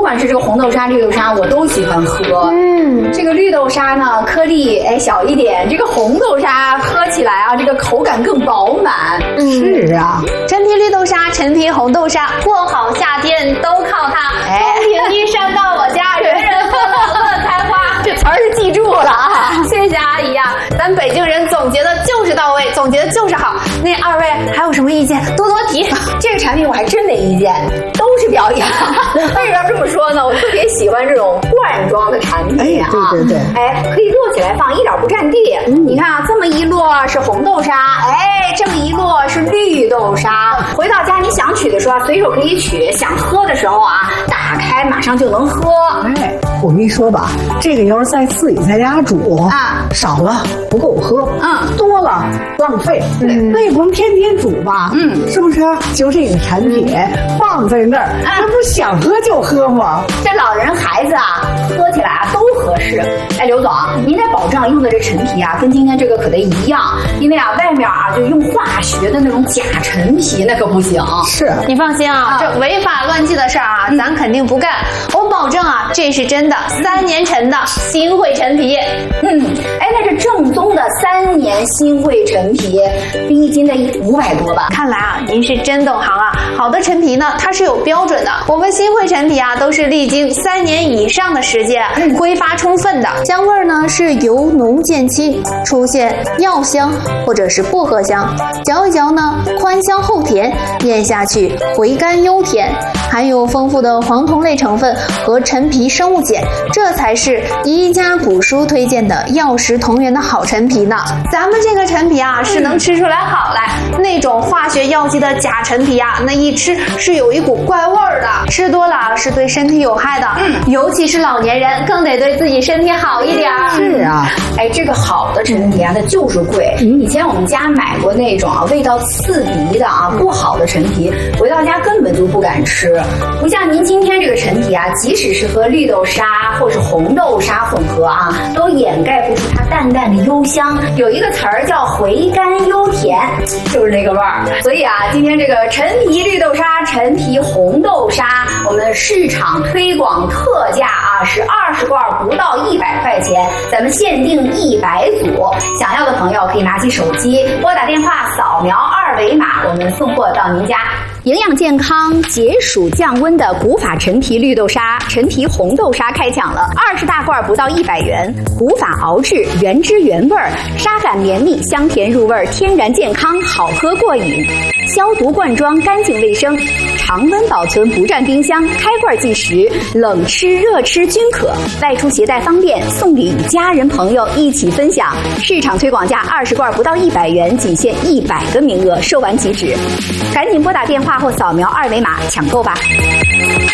管是这个红豆沙、绿豆沙，我都喜欢喝。这个绿豆沙呢，颗粒小一点，这个红豆沙喝起来啊，这个口感更饱满。 是啊， 陈皮绿豆沙、陈皮红豆沙，过好夏天都靠它。风平一山到我家，人人喝乐乐开花。 这词儿是记住了啊！ 谢谢阿姨呀，咱北京人总结的就是到位，总结的就是好。那二位还有什么意见？多多提。 这个产品我还真没意见，都是表扬。为什么要这么说呢？我特别喜欢这种罐装的产品啊， 对， 可以摞起来放，一点不占地。你看啊，这么一摞是红豆沙，这么一摞是绿豆沙。回到家你想取的时候随手可以取，想喝的时候啊，打开马上就能喝。 我跟你说吧，这个要是再自己在家煮啊，少了不够喝，多了浪费，那也不能天天煮吧，是不是？就这个产品放在那儿，那不想喝就喝吗？ 这老人孩子啊，喝起来啊都合适。刘总，您得保证用的这陈皮啊，跟今天这个可得一样，因为啊，外面啊就用化学的那种假陈皮，那可不行。 是你放心啊，这违法乱纪的事儿啊，咱肯定不干。我保证啊，这是真的3年陈的新汇陈皮。 那这正宗的3年新汇陈皮，一斤得500多吧？ 看来啊，您是真懂行啊。好的陈皮呢，它是有标准的。我们新汇陈皮啊，都是历经3年以上的时间，挥发充分的，香味呢是由浓渐轻，出现药香或者是薄荷香。嚼一嚼呢，宽香后甜，咽下去回甘优甜，含有丰富的黄酮类成分和陈皮生物碱，这才是宜家古书推荐的药食同源的好陈皮呢。咱们这个陈皮啊，是能吃出来好来，那种化学药剂的假陈皮啊，那一吃是有一股怪味儿的，吃多了是对身体有害的。尤其是老年人，更得对自己身体好一点。 是啊， 这个好的陈皮啊，它就是贵。以前我们家买过那种啊味道刺鼻的啊不好的陈皮，回到家根本就不敢吃。不像您今天这个陈皮啊，即使是和绿豆沙或是红豆沙混合啊，都掩盖不出它淡淡的幽香。有一个词儿叫回甘优甜，就是那个味儿。所以啊，今天这个陈皮绿豆沙、陈皮红豆沙，我们市场推广特价啊是20罐不到100块钱，咱们限定100组。想要的朋友可以拿起手机拨打电话，扫描2维码，我们送货到您家。营养健康、解暑降温的古法陈皮绿豆沙、陈皮红豆沙开抢了，20大罐不到100元。古法熬制，原汁原味儿，沙感绵密，香甜入味，天然健康，好喝过瘾。消毒罐装，干净卫生，常温保存，不占冰箱，开罐即食，冷吃热吃均可。外出携带方便，送礼与家人朋友一起分享。市场推广价20罐不到100元，仅限100个名额，售完即止。赶紧拨打电话或扫描2维码抢购吧。